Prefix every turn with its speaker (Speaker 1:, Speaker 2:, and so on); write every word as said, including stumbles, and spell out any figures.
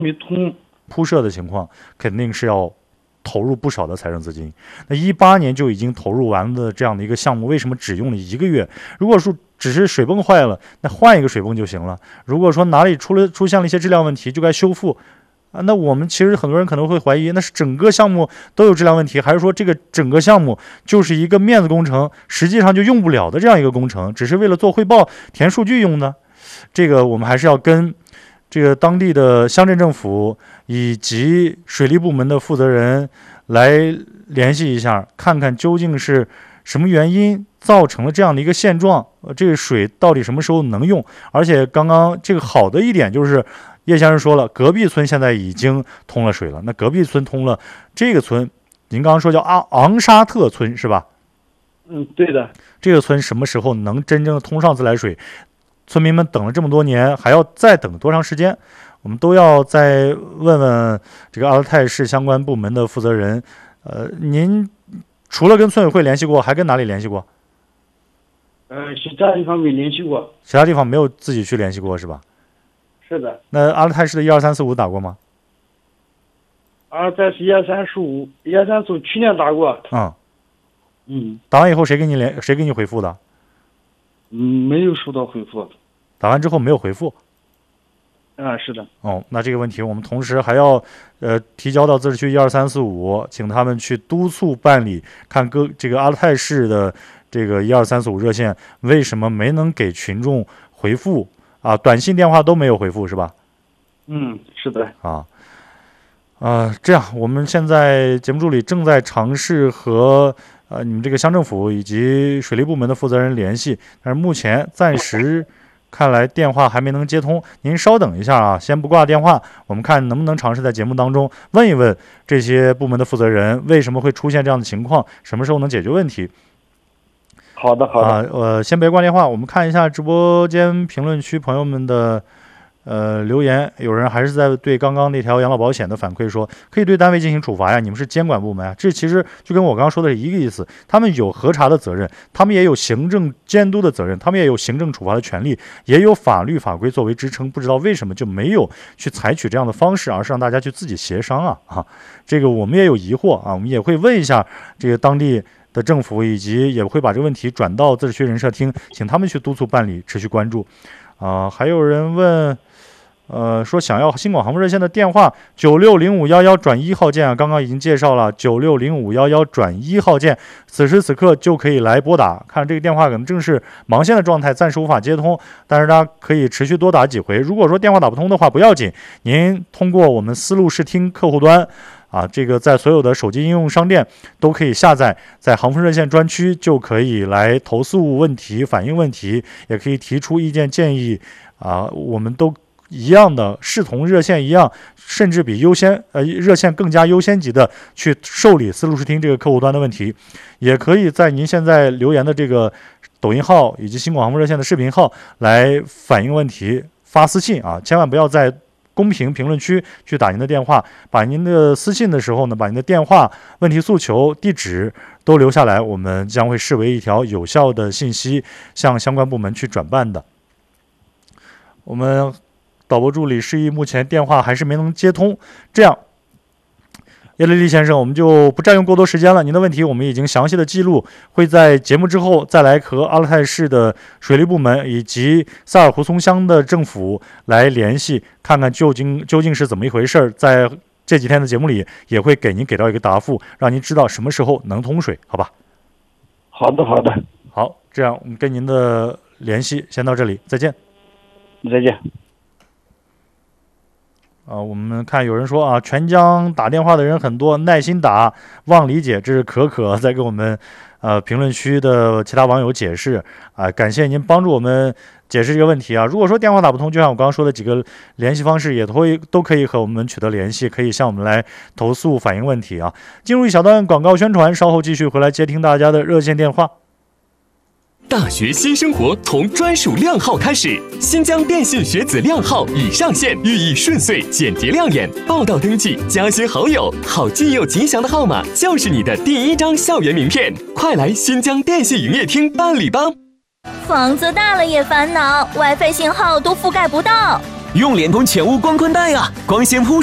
Speaker 1: 没通
Speaker 2: 铺设的情况，肯定是要投入不少的财政资金。那一八年就已经投入完的这样的一个项目，为什么只用了一个月？如果说只是水泵坏了，那换一个水泵就行了。如果说哪里出了出现了一些质量问题，就该修复啊。那我们其实很多人可能会怀疑，那是整个项目都有质量问题，还是说这个整个项目就是一个面子工程，实际上就用不了的这样一个工程，只是为了做汇报、填数据用的？这个我们还是要跟这个当地的乡镇政府以及水利部门的负责人来联系一下，看看究竟是什么原因造成了这样的一个现状，呃，这个水到底什么时候能用？而且刚刚这个好的一点就是叶先生说了，隔壁村现在已经通了水了。那隔壁村通了，这个村您刚刚说叫阿昂沙特村是吧？
Speaker 1: 嗯，对的。
Speaker 2: 这个村什么时候能真正的通上自来水？村民们等了这么多年，还要再等多长时间？我们都要再问问这个阿勒泰市相关部门的负责人。呃，您除了跟村委会联系过，还跟哪里联系过？
Speaker 1: 呃，其他地方没联系过。
Speaker 2: 其他地方没有自己去联系过是吧？
Speaker 1: 是的。
Speaker 2: 那阿勒泰市的一二三四五打过吗？
Speaker 1: 阿勒泰市一二三四五，一二三四五去年打过。
Speaker 2: 嗯。
Speaker 1: 嗯。
Speaker 2: 打完以后谁给你联谁给你回复的？
Speaker 1: 嗯，没有收到回复。
Speaker 2: 打完之后没有回复。
Speaker 1: 啊，是的。
Speaker 2: 哦，那这个问题我们同时还要呃提交到自治区一二三四五，请他们去督促办理，看各这个阿勒泰市的这个一二三四五热线为什么没能给群众回复啊？短信、电话都没有回复是吧？
Speaker 1: 嗯，是的。
Speaker 2: 啊。呃，这样我们现在节目助理正在尝试和呃你们这个乡政府以及水利部门的负责人联系，但是目前暂时看来电话还没能接通，您稍等一下啊，先不挂电话，我们看能不能尝试在节目当中问一问这些部门的负责人为什么会出现这样的情况，什么时候能解决问题。
Speaker 1: 好的好的。
Speaker 2: 啊，呃，先别挂电话，我们看一下直播间评论区朋友们的呃留言，有人还是在对刚刚那条养老保险的反馈说，可以对单位进行处罚呀，你们是监管部门啊，这其实就跟我刚刚说的是一个意思，他们有核查的责任，他们也有行政监督的责任，他们也有行政处罚的权利，也有法律法规作为支撑，不知道为什么就没有去采取这样的方式，而是让大家去自己协商啊啊，这个我们也有疑惑啊，我们也会问一下这个当地的政府，以及也会把这个问题转到自治区人社厅，请他们去督促办理，持续关注啊、呃。还有人问。呃，说想要新广航空热线的电话九六零五幺幺转一号键啊，刚刚已经介绍了九六零五幺幺转一号键，此时此刻就可以来拨打。看这个电话可能正是忙线的状态，暂时无法接通，但是大家可以持续多打几回。如果说电话打不通的话，不要紧，您通过我们思路视听客户端啊，这个在所有的手机应用商店都可以下载，在航空热线专区就可以来投诉问题、反映问题，也可以提出意见建议啊，我们都一样的，视同热线一样，甚至比优先呃热线更加优先级的去受理思路视听这个客户端的问题，也可以在您现在留言的这个抖音号以及新广航空热线的视频号来反映问题，发私信啊，千万不要在公屏评论区去打您的电话，把您的私信的时候呢，把您的电话、问题诉求、地址都留下来，我们将会视为一条有效的信息，向相关部门去转办的。我们导播助理示意，目前电话还是没能接通。这样，叶丽丽先生，我们就不占用过多时间了。您的问题我们已经详细的记录，会在节目之后再来和阿勒泰市的水利部门以及萨尔胡松乡的政府来联系，看看究竟究竟是怎么一回事。在这几天的节目里，也会给您给到一个答复，让您知道什么时候能通水，好吧？
Speaker 1: 好的，好的。
Speaker 2: 好，这样我们跟您的联系先到这里，再见。
Speaker 1: 再见。
Speaker 2: 啊，我们看有人说啊，全疆打电话的人很多，耐心打，望理解。这是可可在给我们呃评论区的其他网友解释啊，感谢您帮助我们解释这个问题啊。如果说电话打不通，就像我刚刚说的几个联系方式，也都会都可以和我们取得联系，可以向我们来投诉反映问题啊。进入一小段广告宣传，稍后继续回来接听大家的热线电话。
Speaker 3: 大学新生活从专属靓号开始，新疆电信学子靓号已上线，寓意顺遂、简洁亮眼。报到登记，加些好友，好记又吉祥的号码就是你的第一张校园名片。快来新疆电信营业厅办理吧！
Speaker 4: 房子大了也烦恼， WiFi 信号都覆盖不到。 用联通全屋光宽带啊，光纤铺